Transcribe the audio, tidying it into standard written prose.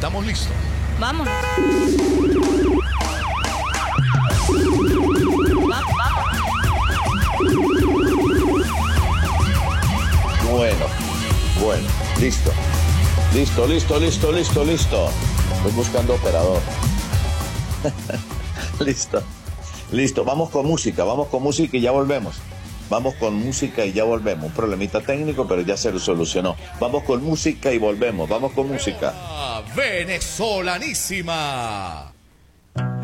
Estamos listos. Vamos. Bueno, listo. Estoy buscando operador. Listo. Vamos con música y ya volvemos. Un problemita técnico, pero ya se solucionó. Vamos con música y volvemos. Vamos con música. Venezolanísima.